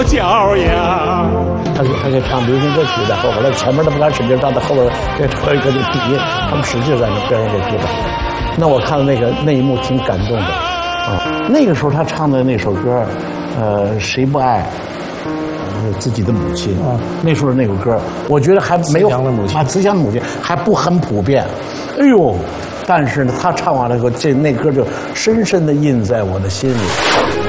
脚呀。 他给唱流行歌曲在后边，他前面都不敢使劲唱，在后边给唱一个就低音，他们使劲在那边上给鼓掌。那我看到那一幕挺感动的啊。那个时候他唱的那首歌，谁不爱自己的母亲啊？那时候那首歌，我觉得还没有慈祥的母亲还不很普遍。哎呦！但是呢，他唱完了以后，那歌就深深的印在我的心里。